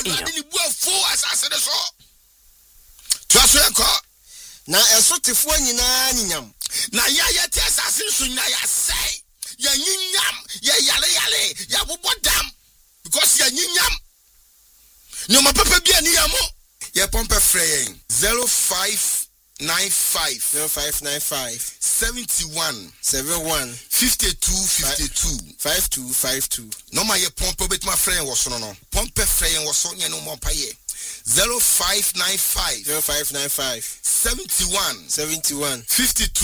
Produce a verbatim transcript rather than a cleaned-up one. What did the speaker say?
awurade ni bu afo asase de so to aso yako na esotefo nyina nyinyam na ya ya te asase so nyina ya sei ya nyinyam ya yale yale ya bobodam because ya nyinyam nyoma papa bia ni ya mo ya pompe frey zero five nine five zero five nine five seventy-one seventy-one fifty-two fifty-two fifty-two fifty-two no ma ye pompe bet my friend was no no pompe frey was so nya no mo pa ye zero five nine five zero five nine five seventy-one seventy-one fifty-two